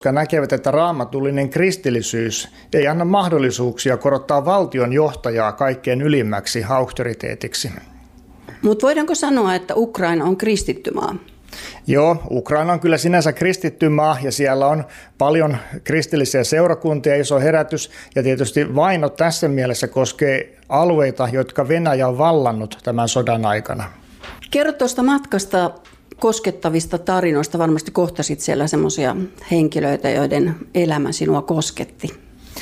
jotka näkevät, että raamatullinen kristillisyys ei anna mahdollisuuksia korottaa valtion johtajaa kaikkein ylimmäksi auktoriteetiksi. Mutta voidaanko sanoa, että Ukraina on kristitty maa? Joo, Ukraina on kyllä sinänsä kristitty maa ja siellä on paljon kristillisiä seurakuntia, iso herätys ja tietysti vaino tässä mielessä koskee alueita, jotka Venäjä on vallannut tämän sodan aikana. Kerro tuosta matkasta koskettavista tarinoista. Varmasti kohtasit siellä semmoisia henkilöitä, joiden elämä sinua kosketti.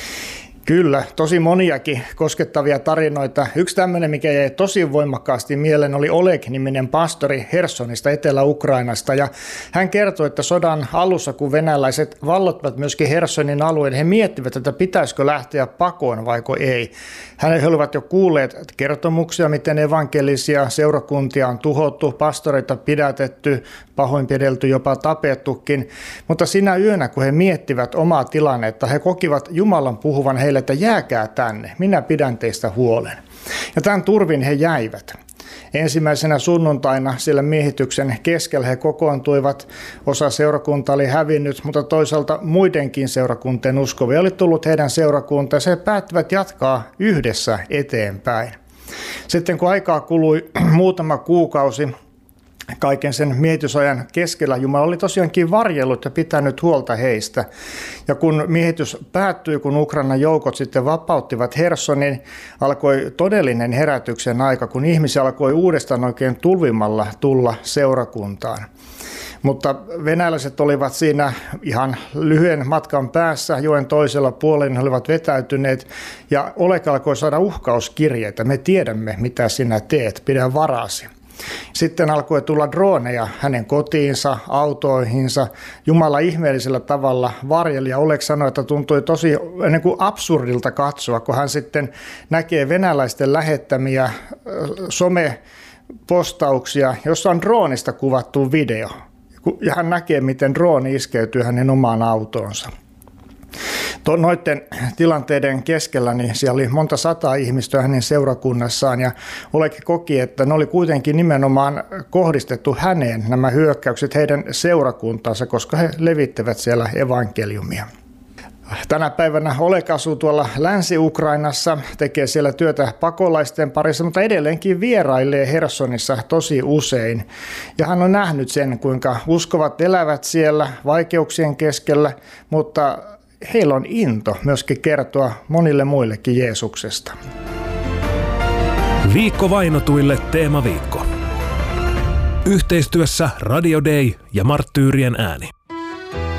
Kyllä, tosi moniakin koskettavia tarinoita. Yksi tämmöinen, mikä jäi tosi voimakkaasti mieleen, oli Oleg-niminen pastori Hersonista, Etelä-Ukrainasta. Ja hän kertoi, että sodan alussa, kun venäläiset vallottivat myöskin Hersonin alueen, he miettivät, että pitäisikö lähteä pakoon vaiko ei. He olivat jo kuulleet kertomuksia, miten evankelisia seurakuntia on tuhottu, pastoreita pidätetty, pahoinpidelty, jopa tapettukin. Mutta sinä yönä, kun he miettivät omaa tilannetta, he kokivat Jumalan puhuvan heille, että jääkää tänne, minä pidän teistä huolen. Ja tämän turvin he jäivät. Ensimmäisenä sunnuntaina siellä miehityksen keskellä he kokoontuivat. Osa seurakunta oli hävinnyt, mutta toisaalta muidenkin seurakuntien uskovia oli tullut heidän seurakuntaansa. He päättivät jatkaa yhdessä eteenpäin. Sitten kun aikaa kului muutama kuukausi, kaiken sen miehitysajan keskellä Jumala oli tosiaankin varjellut ja pitänyt huolta heistä. Ja kun miehitys päättyi, kun Ukrainan joukot sitten vapauttivat Hersonin, alkoi todellinen herätyksen aika, kun ihmisiä alkoi uudestaan oikein tulvimalla tulla seurakuntaan. Mutta venäläiset olivat siinä ihan lyhyen matkan päässä, joen toisella puolella, he olivat vetäytyneet ja Oleg alkoi saada uhkauskirjeitä. Me tiedämme, mitä sinä teet, pidä varasi. Sitten alkoi tulla droneja hänen kotiinsa, autoihinsa. Jumala ihmeellisellä tavalla varjeli ja Oleg sanoi, että tuntui tosi niin kuin absurdilta katsoa, kun hän sitten näkee venäläisten lähettämiä somepostauksia, jossa on droonista kuvattu video. Ja hän näkee, miten drooni iskeytyy hänen omaan autoonsa. Noiden tilanteiden keskellä niin siellä oli monta sataa ihmistä hänen seurakunnassaan ja Oleg koki, että ne oli kuitenkin nimenomaan kohdistettu häneen nämä hyökkäykset heidän seurakuntaansa, koska he levittävät siellä evankeliumia. Tänä päivänä Oleg asuu tuolla Länsi-Ukrainassa, tekee siellä työtä pakolaisten parissa, mutta edelleenkin vierailee Hersonissa tosi usein. Ja hän on nähnyt sen, kuinka uskovat elävät siellä vaikeuksien keskellä, mutta heillä on into myöskin kertoa monille muillekin Jeesuksesta. Viikko vainotuille teemaviikko. Yhteistyössä Radio Day ja Marttyyrien ääni.